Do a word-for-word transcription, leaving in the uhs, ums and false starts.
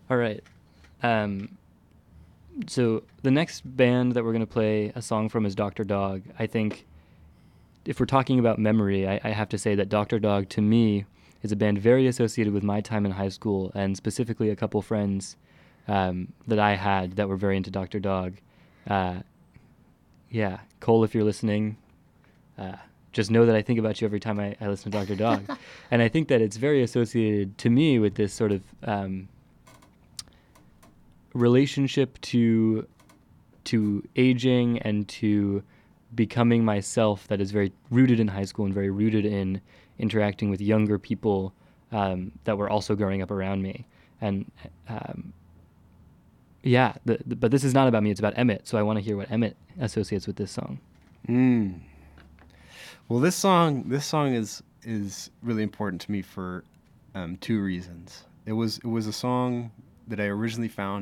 All right. Um, so the next band that we're going to play a song from is Doctor Dog. I think if we're talking about memory, I, I have to say that Doctor Dog, to me, is a band very associated with my time in high school, and specifically a couple friends um, that I had that were very into Doctor Dog. Uh, yeah, Cole, if you're listening, uh, just know that I think about you every time I, I listen to Doctor Dog. And I think that it's very associated to me with this sort of um, relationship to to aging and to becoming myself that is very rooted in high school and very rooted in interacting with younger people um, that were also growing up around me. And um, yeah, the, the, but this is not about me. It's about Emmett. So I want to hear what Emmett associates with this song. Mm. Well, this song this song is is really important to me for um, two reasons. It was it was a song that I originally found